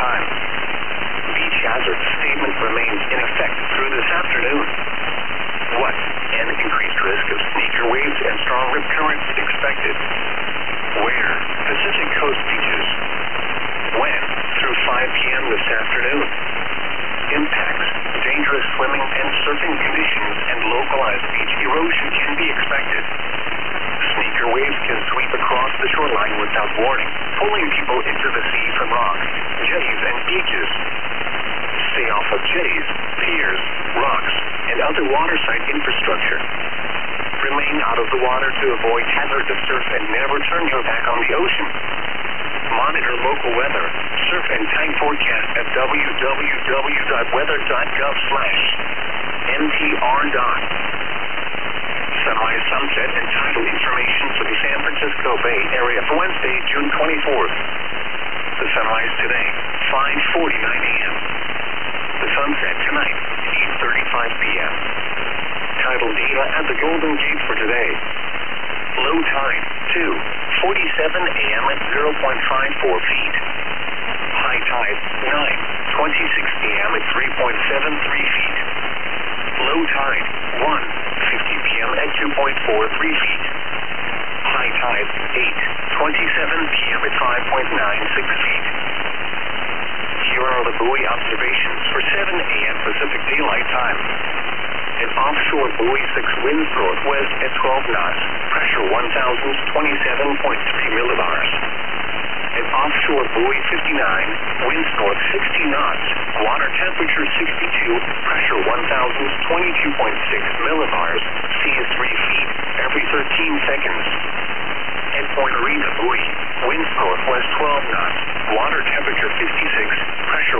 time. Beach hazard statement remains in effect through this afternoon. What? An increased risk of sneaker waves and strong rip currents expected. Where? Pacific Coast beaches. When? Through 5 p.m. this afternoon. Impacts, dangerous swimming and surfing conditions, and localized beach erosion can be expected. Sneaker waves can sweep across the shoreline without warning, pulling people into the sea from rock, jetties, and beaches. Stay off of jetties, piers, rocks, and other waterside infrastructure. Remain out of the water to avoid hazardous surf and never turn your back on the ocean. Monitor local weather, surf and time forecast at www.weather.gov/mtr. Sunrise, sunset, and tidal information for the San Francisco Bay Area for Wednesday, June 24th. The sunrise today, 5:49 a.m. The sunset tonight, 8:35 p.m. Tidal data at the Golden Gate for today. Low tide, 2:47 a.m. at 0.54 feet. High tide, 9:26 a.m. at 3.73 feet. Low tide, 1:50 p.m. at 2.43 feet. High tide, 8:27 p.m. at 5.96 feet. Here are the buoy observations for 7 a.m. Pacific Daylight Time. An offshore buoy 6 winds northwest at 12 knots, pressure 1,027.3 millibars. An offshore buoy 59, winds north 60 knots, water temperature 62, pressure 1,022.6 millibars, sea is 3 feet every 13 seconds. At Point Arena buoy, winds northwest 12 knots, water temperature 56, pressure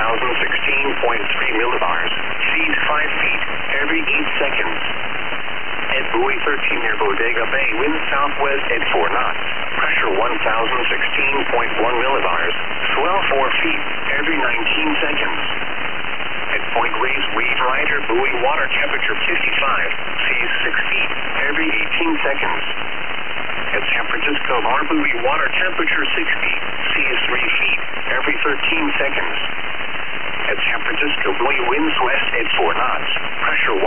1,016.3 millibars, sea is 5 feet every 8 seconds. At buoy 13 near Bodega Bay, winds southwest at 4 knots, pressure 1,016.1 millibars, swell 4 feet every 19 seconds. At Point Reyes Wave Rider buoy, water temperature 55, sea is 6 feet every 18 seconds. At San Francisco Bar buoy, water temperature 60, sea is 3 feet every 13 seconds. At San Francisco buoy, winds west at 4 knots, pressure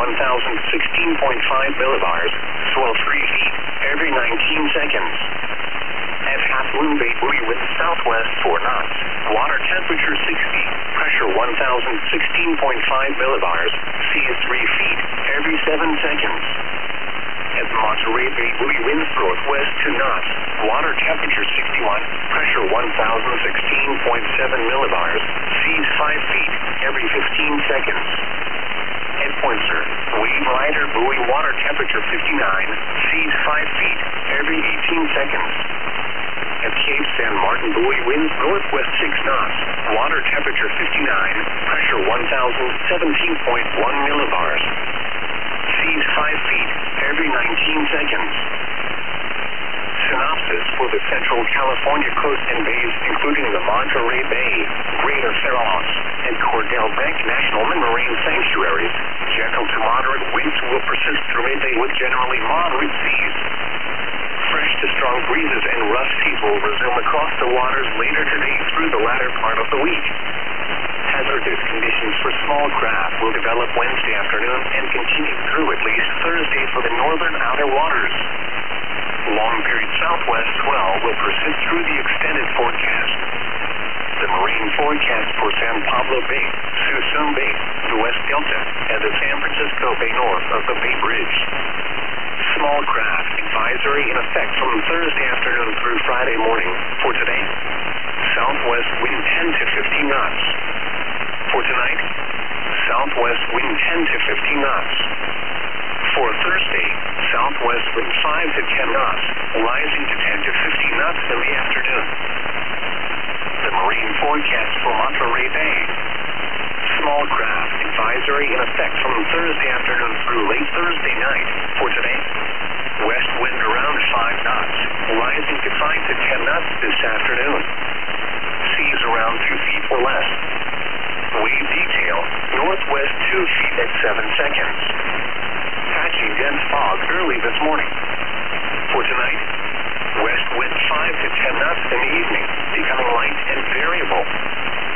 1,016.5 millibars, swell 3 feet every 19 seconds. At Half Moon Bay buoy, winds southwest 4 knots, water temperature 60, pressure 1,016.5 millibars, sea is 3 feet every 7 seconds. At Monterey Bay buoy, winds northwest 2 knots, water temperature 61, pressure 1,016.7 millibars, sea is 5 feet every 15 seconds. At Point Sur, Wave Rider buoy, water temperature 59, sea is 5 feet every 18 seconds. At Cape San Martin buoy, winds northwest 6 knots, water temperature 59, pressure 1,017.1 millibars. Sea is 5 feet every 19 seconds. Synopsis for the Central California coast and bays, including the Monterey Bay, Greater Farallons, and Cordell Bank National Marine Sanctuaries. Gentle to moderate winds will persist through midday with generally moderate seas. Fresh to strong breezes and rough seas will resume across the waters later today through the latter part of the week. Hazardous conditions for small craft will develop Wednesday afternoon and continue through at least Thursday for the northern outer waters. Long-period southwest swell will persist through the extended forecast. The marine forecast for San Pablo Bay, Suisun Bay, the West Delta, and the San Francisco Bay north of the Bay Bridge. Small craft advisory in effect from Thursday afternoon through Friday morning. For today, southwest wind 10 to 15 knots. For tonight, southwest wind 10 to 15 knots. For Thursday, southwest wind 5 to 10 knots, rising to 10 to 15 knots in the afternoon. The marine forecast for Monterey Bay. Small craft advisory in effect from Thursday afternoon through late Thursday night. For today, west wind around 5 knots, rising to 5 to 10 knots this afternoon. Seas around 2 feet or less. Wave detail, northwest 2 feet at 7 seconds. Patchy dense fog early this morning. For tonight, west wind 5 to 10 knots in the evening, becoming light and variable.